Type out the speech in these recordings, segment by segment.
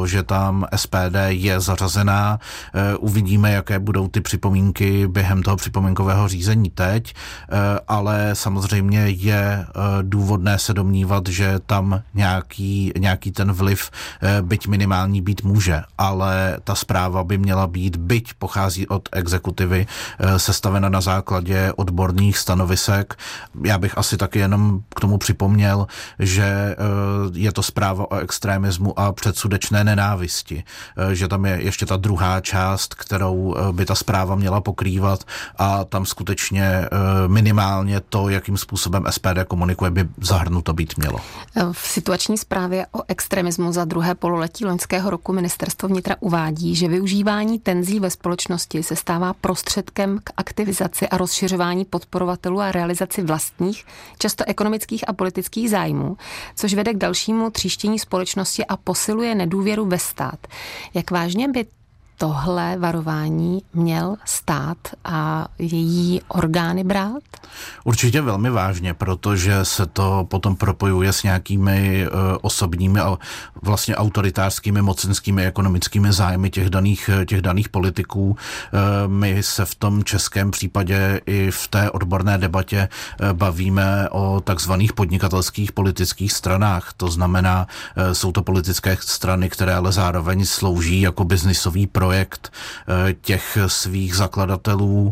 to, že tam SPD je zařazená. Uvidíme, jaké budou ty připomínky během toho připomínkového řízení teď, ale samozřejmě je důvodné se domnívat, že tam nějaký ten vliv, byť minimální, být může, ale ta zpráva by měla být, byť pochází od exekutivy, sestavena na základě odborných stanovisek. Já bych asi taky jenom k tomu připomněl, že je to zpráva o extremismu a předsudečné nenávisti, že tam je ještě ta druhá část, kterou by ta zpráva měla pokrývat a tam skutečně minimálně to, jakým způsobem SPD komunikuje, by zahrnuto být mělo. V situační zprávě o extremismu za druhé pololetí loňského roku Ministerstvo vnitra uvádí, že využívání tenzí ve společnosti se stává prostředkem k aktivizaci a rozšiřování podporovatelů a realizaci vlastních, často ekonomických a politických zájmů, což vede k dalšímu tříštění společnosti a posiluje nedůvěru ve stát. Jak vážně by tohle varování měl stát a její orgány brát? Určitě velmi vážně, protože se to potom propojuje s nějakými osobními a vlastně autoritářskými, mocenskými, ekonomickými zájmy těch daných politiků. My se v tom českém případě i v té odborné debatě bavíme o takzvaných podnikatelských politických stranách. To znamená, jsou to politické strany, které ale zároveň slouží jako biznisový projekt těch svých zakladatelů.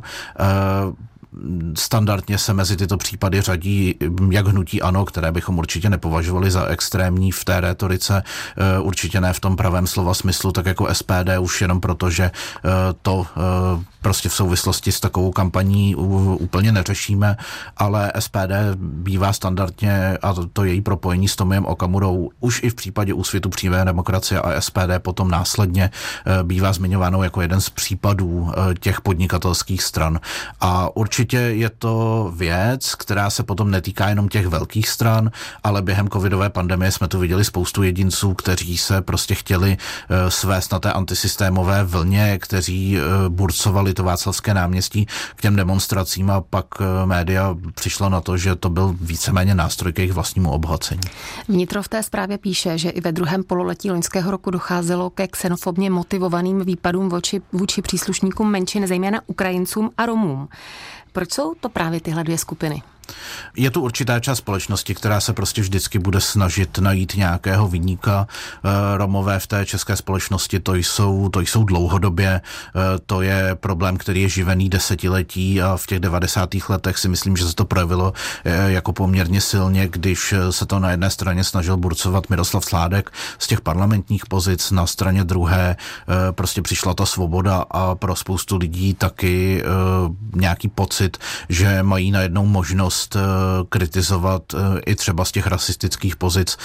Standardně se mezi tyto případy řadí jak hnutí ANO, které bychom určitě nepovažovali za extrémní v té rétorice, určitě ne v tom pravém slova smyslu, tak jako SPD, už jenom proto, že to prostě v souvislosti s takovou kampaní úplně neřešíme, ale SPD bývá standardně, a to její propojení s Tomiem Okamurou, už i v případě Úsvitu přímé demokracie a SPD potom následně bývá zmiňováno jako jeden z případů těch podnikatelských stran. A určitě je to věc, která se potom netýká jenom těch velkých stran, ale během covidové pandemie jsme tu viděli spoustu jedinců, kteří se prostě chtěli svést na té antisystémové vlně, kteří burcovali to Václavské náměstí k těm demonstracím a pak média přišla na to, že to byl víceméně nástroj k jejich vlastnímu obohacení. Vnitro v té zprávě píše, že i ve druhém pololetí loňského roku docházelo ke xenofobně motivovaným výpadům vůči příslušníkům menšin, zejména Ukrajincům a Romům. Proč jsou to právě tyhle dvě skupiny? Je tu určitá část společnosti, která se prostě vždycky bude snažit najít nějakého viníka. Romové v té české společnosti to jsou dlouhodobě. To je problém, který je živený desetiletí a v těch 90. letech si myslím, že se to projevilo jako poměrně silně, když se to na jedné straně snažil burcovat Miroslav Sládek z těch parlamentních pozic, na straně druhé prostě přišla ta svoboda a pro spoustu lidí taky nějaký pocit, že mají najednou možnost kritizovat i třeba z těch rasistických pozic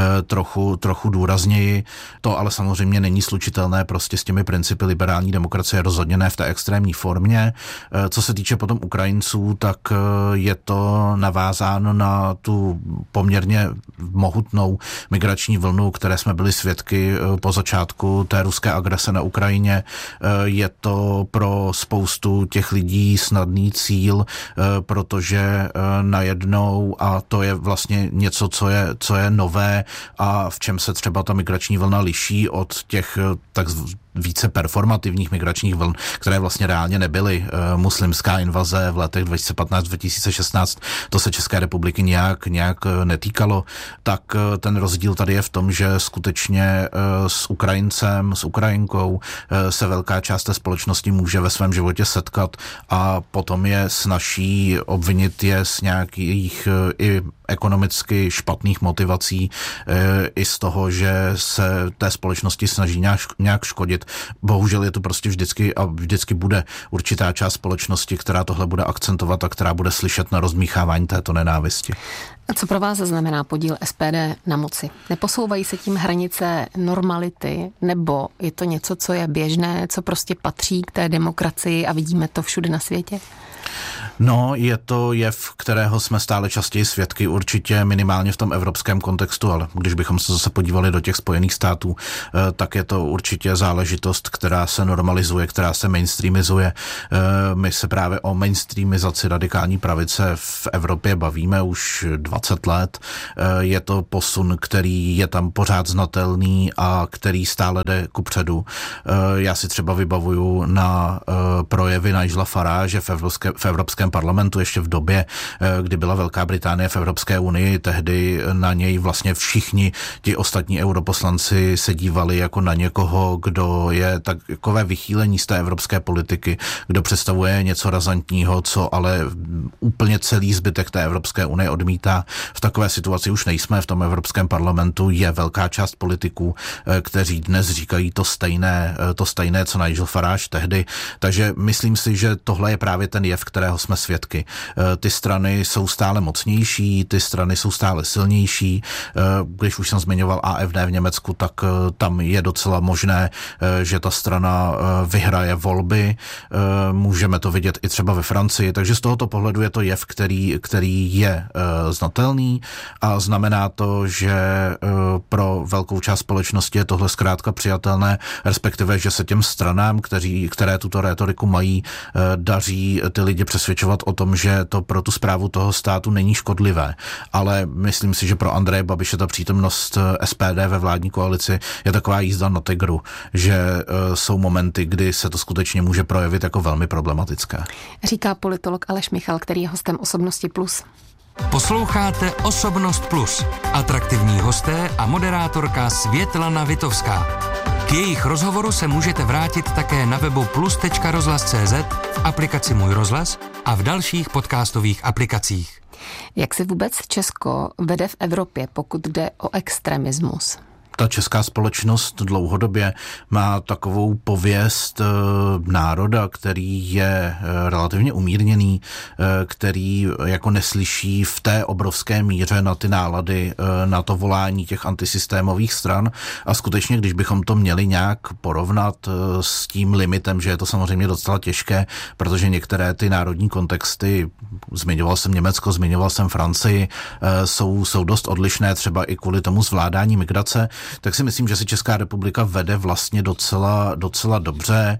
trochu důrazněji. To ale samozřejmě není slučitelné prostě s těmi principy liberální demokracie, rozhodně ne v té extrémní formě. Co se týče potom Ukrajinců, tak je to navázáno na tu poměrně mohutnou migrační vlnu, které jsme byli svědky po začátku té ruské agrese na Ukrajině. Je to pro spoustu těch lidí snadný cíl, protože najednou, a to je vlastně něco, co je nové a v čem se třeba ta migrační vlna liší od těch tak více performativních migračních vln, které vlastně reálně nebyly. Muslimská invaze v letech 2015-2016, to se České republiky nějak netýkalo, tak ten rozdíl tady je v tom, že skutečně s Ukrajincem, s Ukrajinkou se velká část té společnosti může ve svém životě setkat a potom je snazší obvinit je z nějakých i ekonomicky špatných motivací, i z toho, že se té společnosti snaží nějak škodit. Bohužel je to prostě vždycky bude určitá část společnosti, která tohle bude akcentovat a která bude slyšet na rozdmíchávání této nenávisti. A co pro vás znamená podíl SPD na moci? Neposouvají se tím hranice normality, nebo je to něco, co je běžné, co prostě patří k té demokracii a vidíme to všude na světě? No, je to jev, kterého jsme stále častěji svědky, určitě minimálně v tom evropském kontextu, ale když bychom se zase podívali do těch Spojených států, tak je to určitě záležitost, která se normalizuje, která se mainstreamizuje. My se právě o mainstreamizaci radikální pravice v Evropě bavíme už 20 let. Je to posun, který je tam pořád znatelný a který stále jde kupředu. Já si třeba vybavuju na projevy Nigela Farage v Evropském parlamentu ještě v době, kdy byla Velká Británie v Evropské unii, tehdy na něj vlastně všichni ti ostatní europoslanci se dívali jako na někoho, kdo je takové vychýlení z té evropské politiky, kdo představuje něco razantního, co ale úplně celý zbytek té Evropské unie odmítá. V takové situaci už nejsme. V tom Evropském parlamentu je velká část politiků, kteří dnes říkají to stejné, co Nigel Farage tehdy. Takže myslím si, že tohle je právě ten jev, kterého jsme svědky. Ty strany jsou stále mocnější, ty strany jsou stále silnější. Když už jsem zmiňoval AfD v Německu, tak tam je docela možné, že ta strana vyhraje volby. Můžeme to vidět i třeba ve Francii, takže z tohoto pohledu je to jev, který je znatelný a znamená to, že pro velkou část společnosti je tohle zkrátka přijatelné, respektive, že se těm stranám, které tuto rétoriku mají, daří ty lidi přesvědčovat o tom, že to pro tu správu toho státu není škodlivé. Ale myslím si, že pro Andreje Babiše ta přítomnost SPD ve vládní koalici je taková jízda na tygru, že jsou momenty, kdy se to skutečně může projevit jako velmi problematické. Říká politolog Aleš Michal, který je hostem Osobnosti Plus. Posloucháte Osobnost Plus. Atraktivní hosté a moderátorka Světlana Vitovská. K jejich rozhovoru se můžete vrátit také na webu plus.rozhlas.cz, v aplikaci Můj rozhlas a v dalších podcastových aplikacích. Jak se vůbec Česko vede v Evropě, pokud jde o extremismus? Ta česká společnost dlouhodobě má takovou pověst národa, který je relativně umírněný, který jako neslyší v té obrovské míře na ty nálady, na to volání těch antisystémových stran a skutečně, když bychom to měli nějak porovnat s tím limitem, že je to samozřejmě docela těžké, protože některé ty národní kontexty, zmiňoval jsem Německo, zmiňoval jsem Francii, jsou dost odlišné třeba i kvůli tomu zvládání migrace, tak si myslím, že si Česká republika vede vlastně docela dobře,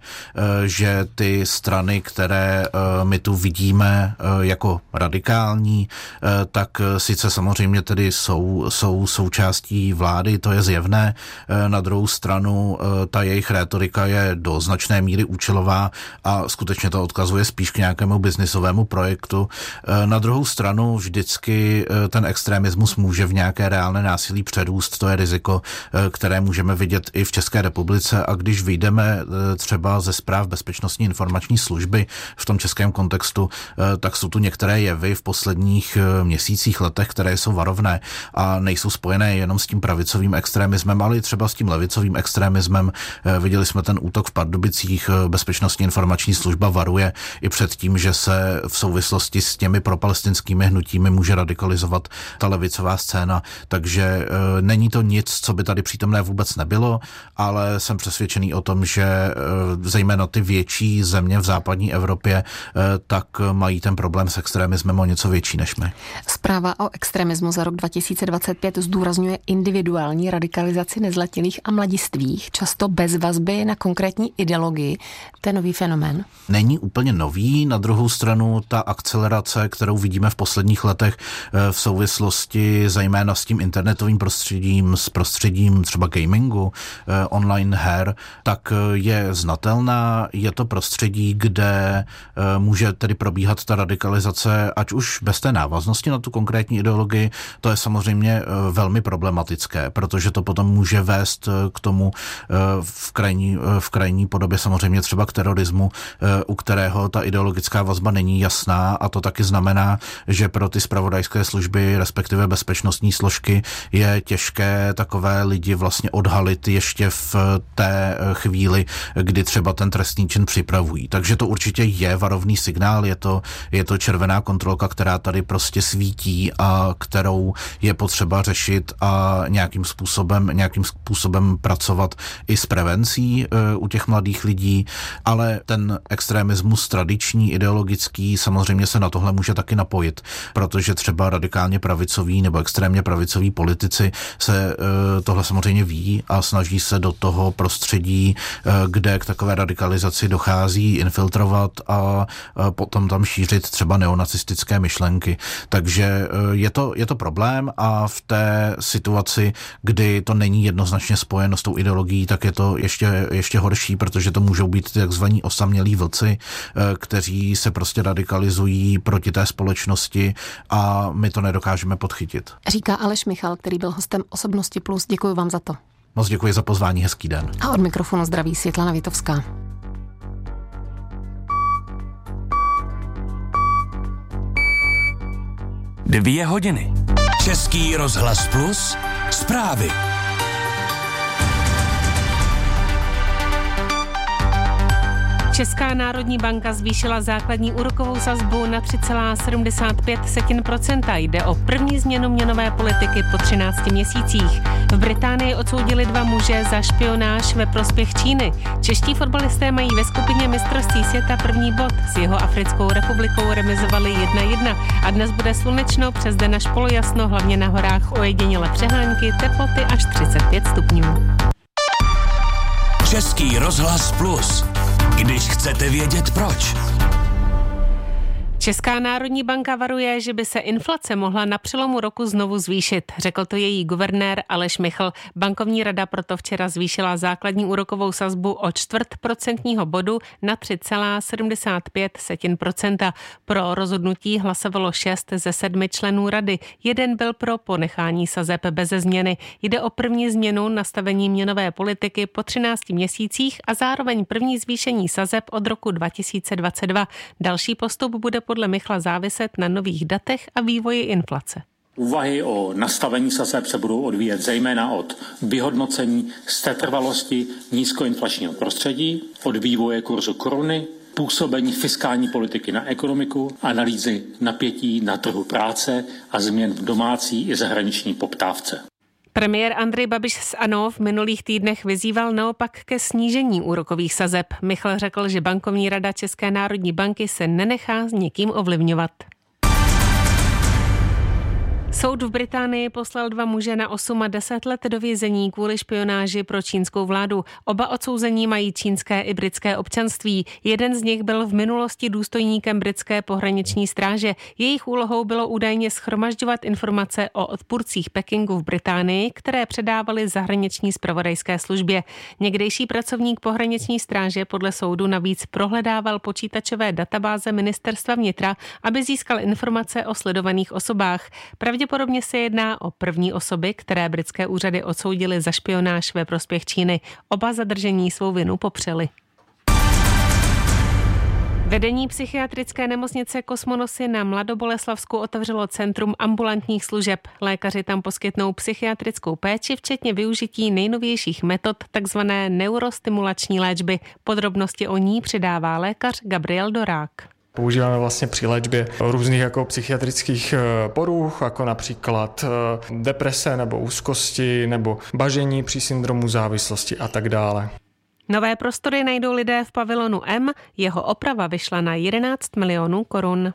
že ty strany, které my tu vidíme jako radikální, tak sice samozřejmě tedy jsou součástí vlády, to je zjevné. Na druhou stranu ta jejich rétorika je do značné míry účelová a skutečně to odkazuje spíš k nějakému biznisovému projektu. Na druhou stranu vždycky ten extremismus může v nějaké reálné násilí předůst, to je riziko, které můžeme vidět i v České republice a když vyjdeme třeba ze zpráv Bezpečnostní informační služby v tom českém kontextu, tak jsou tu některé jevy v posledních měsících, letech, které jsou varovné a nejsou spojené jenom s tím pravicovým extremismem, ale i třeba s tím levicovým extremismem. Viděli jsme ten útok v Pardubicích, Bezpečnostní informační služba varuje i před tím, že se v souvislosti s těmi propalestinskými hnutími může radikalizovat ta levicová scéna, takže není to nic, co by tady přítomné vůbec nebylo, ale jsem přesvědčený o tom, že zejména ty větší země v západní Evropě tak mají ten problém s extremismem o něco větší než my. Zpráva o extremismu za rok 2025 zdůrazňuje individuální radikalizaci nezletilých a mladistvých, často bez vazby na konkrétní ideologii. To je nový fenomén. Není úplně nový, na druhou stranu ta akcelerace, kterou vidíme v posledních letech v souvislosti zejména s tím internetovým prostředím, s prostředím třeba gamingu, online her, tak je znatelná. Je to prostředí, kde může tedy probíhat ta radikalizace, ať už bez té návaznosti na tu konkrétní ideologii, to je samozřejmě velmi problematické, protože to potom může vést k tomu v krajní podobě samozřejmě třeba k terorismu, u kterého ta ideologická vazba není jasná a to taky znamená, že pro ty zpravodajské služby, respektive bezpečnostní složky je těžké takové lidi vlastně odhalit ještě v té chvíli, kdy třeba ten trestný čin připravují. Takže to určitě je varovný signál, je to červená kontrolka, která tady prostě svítí a kterou je potřeba řešit a nějakým způsobem pracovat i s prevencí u těch mladých lidí, ale ten extremismus tradiční, ideologický, samozřejmě se na tohle může taky napojit, protože třeba radikálně pravicoví nebo extrémně pravicoví politici se tohle samozřejmě ví a snaží se do toho prostředí, kde k takové radikalizaci dochází, infiltrovat a potom tam šířit třeba neonacistické myšlenky. Takže je to problém a v té situaci, kdy to není jednoznačně spojeno s tou ideologií, tak je to ještě horší, protože to můžou být takzvaní osamělí vlci, kteří se prostě radikalizují proti té společnosti a my to nedokážeme podchytit. Říká Aleš Michal, který byl hostem Osobnosti Plus. Děkuji vám za to. Moc děkuji za pozvání, hezký den. A od mikrofonu zdraví Světlana Vitovská. Dvě hodiny. Český rozhlas Plus. Zprávy. Česká národní banka zvýšila základní úrokovou sazbu na 3,75%. Jde o první změnu měnové politiky po 13 měsících. V Británii odsoudili 2 muže za špionáž ve prospěch Číny. Čeští fotbalisté mají ve skupině mistrovství světa první bod. S Jihoafrickou republikou remizovali 1-1 a dnes bude slunečno, přes den až polojasno, hlavně na horách ojedinělé přehánky, teploty až 35 stupňů. Český rozhlas Plus. Když chcete vědět proč. Česká národní banka varuje, že by se inflace mohla na přelomu roku znovu zvýšit. Řekl to její guvernér Aleš Michal. Bankovní rada proto včera zvýšila základní úrokovou sazbu o 0,25% bodu na 3,75%. Pro rozhodnutí hlasovalo 6 ze 7 členů rady. 1 byl pro ponechání sazeb beze změny. Jde o první změnu nastavení měnové politiky po 13 měsících a zároveň první zvýšení sazeb od roku 2022. Další postup bude podle Michla záviset na nových datech a vývoji inflace. Úvahy o nastavení sazeb se budou odvíjet zejména od vyhodnocení setrvalosti nízkoinflačního prostředí, od vývoje kurzu koruny, působení fiskální politiky na ekonomiku, analýzy napětí na trhu práce a změn v domácí i zahraniční poptávce. Premiér Andrej Babiš z ANO v minulých týdnech vyzýval naopak ke snížení úrokových sazeb. Michal řekl, že bankovní rada České národní banky se nenechá s nikým ovlivňovat. Soud v Británii poslal 2 muže na 8 a 10 let do vězení kvůli špionáži pro čínskou vládu. Oba odsouzení mají čínské i britské občanství. Jeden z nich byl v minulosti důstojníkem britské pohraniční stráže. Jejich úlohou bylo údajně shromažďovat informace o odpůrcích Pekingu v Británii, které předávali zahraniční zpravodajské službě. Někdejší pracovník pohraniční stráže podle soudu navíc prohledával počítačové databáze ministerstva vnitra, aby získal informace o sledovaných osobách. Pravděpodobně se jedná o první osoby, které britské úřady odsoudily za špionáž ve prospěch Číny. Oba zadržení svou vinu popřeli. Vedení psychiatrické nemocnice Kosmonosy na Mladoboleslavsku otevřelo centrum ambulantních služeb. Lékaři tam poskytnou psychiatrickou péči, včetně využití nejnovějších metod takzvané neurostimulační léčby. Podrobnosti o ní přidává lékař Gabriel Dorák. Používáme vlastně při léčbě různých jako psychiatrických poruch, jako například deprese nebo úzkosti nebo bažení při syndromu závislosti a tak dále. Nové prostory najdou lidé v pavilonu M, jeho oprava vyšla na 11 milionů korun.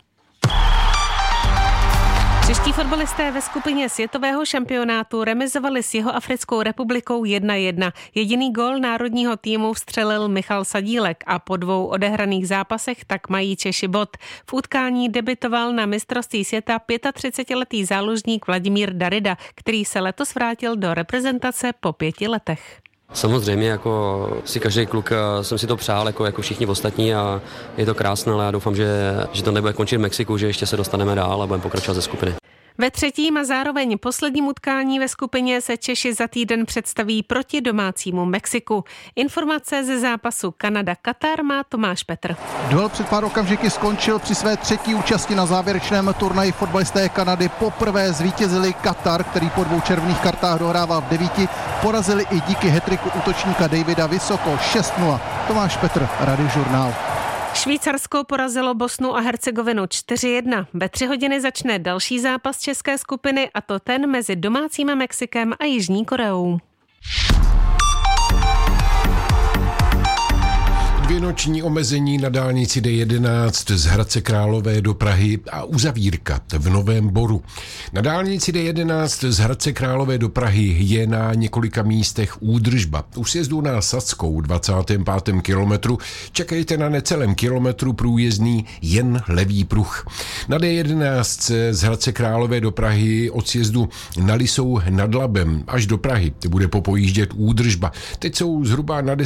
Čeští fotbalisté ve skupině světového šampionátu remizovali s Jihoafrickou republikou 1-1. Jediný gól národního týmu vstřelil Michal Sadílek a po 2 odehraných zápasech tak mají Češi bod. V utkání debitoval na mistrovství světa 35letý záložník Vladimír Darida, který se letos vrátil do reprezentace po 5 letech. Samozřejmě, jako si každý kluk jsem si to přál, jako všichni ostatní a je to krásné, ale já doufám, že to nebude končit v Mexiku, že ještě se dostaneme dál a budeme pokračovat ze skupiny. Ve třetím a zároveň posledním utkání ve skupině se Češi za týden představí proti domácímu Mexiku. Informace ze zápasu Kanada-Katar má Tomáš Petr. Duel před pár okamžiky skončil při své třetí účasti na závěrečném turnaji. Fotbalisté Kanady poprvé zvítězili Katar, který po 2 červených kartách dohrával v 9. Porazili i díky hat-tricku útočníka Davida Vysoko 6-0. Tomáš Petr, Radiožurnál. Švýcarsko porazilo Bosnu a Hercegovinu 4-1. Ve 3 hodiny začne další zápas české skupiny, a to ten mezi domácím Mexikem a Jižní Koreou. 2 noční omezení na dálnici D11 z Hradce Králové do Prahy a uzavírka v Novém Boru. Na dálnici D11 z Hradce Králové do Prahy je na několika místech údržba. U sjezdu na Sadskou 25. kilometru čekejte na necelém kilometru průjezdný jen levý pruh. Na D11 z Hradce Králové do Prahy od sjezdu na Lisou nad Labem až do Prahy bude popojíždět údržba. Teď jsou zhruba na